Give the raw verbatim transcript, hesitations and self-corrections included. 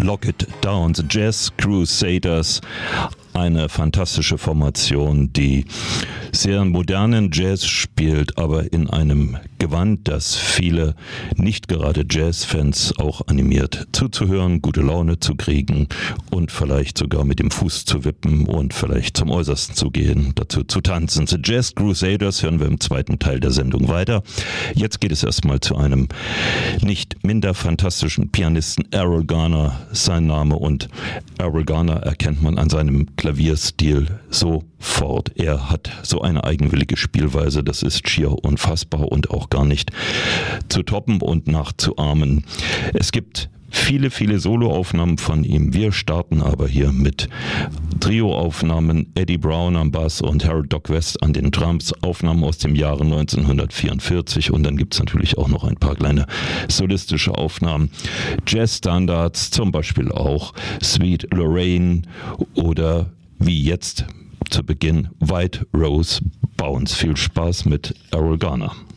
Lock It Down, The Jazz Crusaders, eine fantastische Formation, die sehr modernen Jazz spielt, aber in einem Gewand, das viele nicht gerade Jazzfans auch animiert zuzuhören, gute Laune zu kriegen und vielleicht sogar mit dem Fuß zu wippen und vielleicht zum Äußersten zu gehen, dazu zu tanzen. The Jazz Crusaders hören wir im zweiten Teil der Sendung weiter. Jetzt geht es erstmal zu einem nicht minder fantastischen Pianisten, Errol Garner, sein Name, und Errol Garner erkennt man an seinem Klavierstil sofort. Er hat so eine eigenwillige Spielweise, das ist schier unfassbar und auch gar nicht zu toppen und nachzuahmen. Es gibt viele, viele Soloaufnahmen von ihm. Wir starten aber hier mit Trioaufnahmen, Eddie Brown am Bass und Harold Doc West an den Drums, Aufnahmen aus dem Jahre neunzehnhundertvierundvierzig, und dann gibt es natürlich auch noch ein paar kleine solistische Aufnahmen. Jazzstandards, zum Beispiel auch Sweet Lorraine oder wie jetzt zu Beginn White Rose Bounce. Viel Spaß mit Errol Garner.